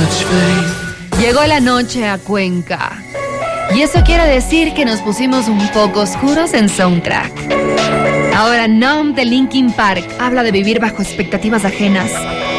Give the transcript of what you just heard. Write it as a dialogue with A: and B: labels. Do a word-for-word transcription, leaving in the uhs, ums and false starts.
A: Llegó la noche a Cuenca. Y eso quiere decir que nos pusimos un poco oscuros en soundtrack. Ahora Numb de Linkin Park habla de vivir bajo expectativas ajenas,